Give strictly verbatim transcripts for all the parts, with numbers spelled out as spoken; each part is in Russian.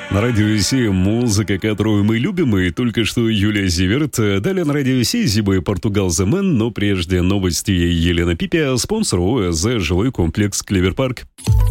На радио Си музыка, которую мы любим, и только что Юлия Зиверт. Далее на радио Си Зиба и Португал The Man, но прежде новости Елена Пипия, спонсор ОСЗ жилой комплекс Клевер-Парк.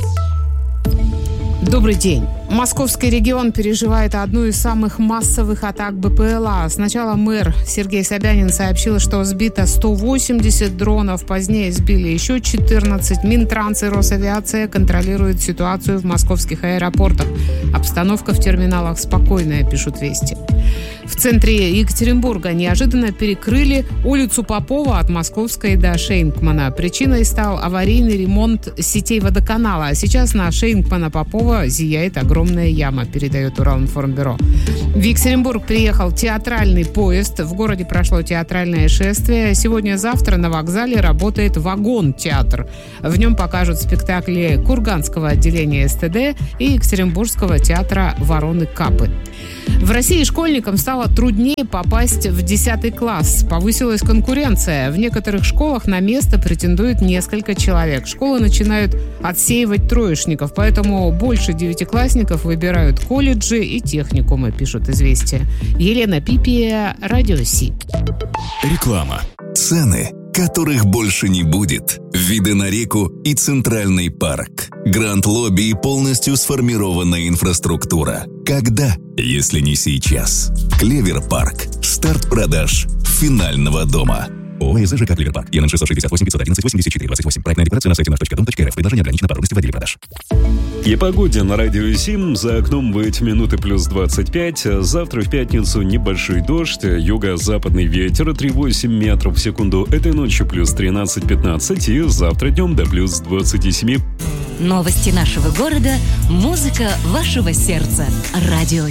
Добрый день. Московский регион переживает одну из самых массовых атак БПЛА. Сначала мэр Сергей Собянин сообщил, что сбито сто восемьдесят дронов, позднее сбили еще четырнадцать. Минтранс и Росавиация контролируют ситуацию в московских аэропортах. Обстановка в терминалах спокойная, пишут Вести. В центре Екатеринбурга неожиданно перекрыли улицу Попова от Московской до Шейнкмана. Причиной стал аварийный ремонт сетей водоканала. А сейчас на Шейнкмана-Попова зияет огромная яма, передает Уралинформбюро. В Екатеринбург приехал театральный поезд. В городе прошло театральное шествие. Сегодня-завтра на вокзале работает вагон-театр. В нем покажут спектакли Курганского отделения СТД и Екатеринбургского театра «Вороны Капы». В России школьникам стало труднее попасть в десятый класс. Повысилась конкуренция. В некоторых школах на место претендует несколько человек. Школы начинают отсеивать троечников, поэтому больше девятиклассников выбирают колледжи и техникумы, пишут «Известия». Елена Пипия, радио Си. Реклама. Цены, которых больше не будет. Виды на реку и Центральный парк. Гранд-лобби и полностью сформированная инфраструктура. Когда, если не сейчас? Клевер-Парк. Старт продаж финального дома. ООО «ЖК Клевер-Парк». ЕН шестьсот шестьдесят восемь пятьсот одиннадцать восемьдесят четыре двадцать восемь. Проектная декларация на сайте наш точка дом точка рф. Предложение ограничено по трудности в отделе продаж. И погоде на радио Сим. За окном в эти минуты плюс двадцать пять. Завтра в пятницу небольшой дождь. Юго-западный ветер три целых восемь метров в секунду. Этой ночью плюс тринадцать пятнадцать. И завтра днем до плюс двадцать семь. Новости нашего города. Музыка вашего сердца. Радио